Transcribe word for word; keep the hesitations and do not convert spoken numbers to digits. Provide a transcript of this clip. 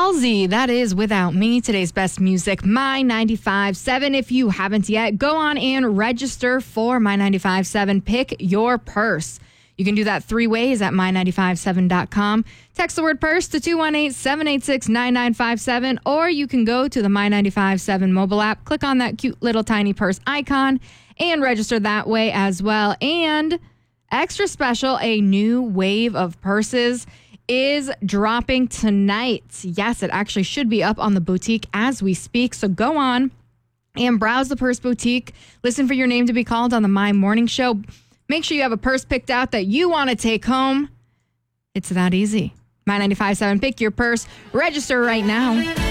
Halsey, that is Without Me, today's best music, My ninety-five point seven. If you haven't yet, go on and register for My ninety-five point seven. Pick your purse. You can do that three ways at my ninety five seven dot com. Text the word purse to two one eight, seven eight six, nine nine five seven, or you can go to the My ninety-five point seven mobile app, click on that cute little tiny purse icon, and register that way as well. And extra special, a new wave of purses is dropping tonight. Yes, it actually should be up on the boutique as we speak. So go on and browse the Purse Boutique. Listen for your name to be called on the My Morning Show. Make sure you have a purse picked out that you want to take home. It's that easy. My ninety-five point seven, pick your purse. Register right now.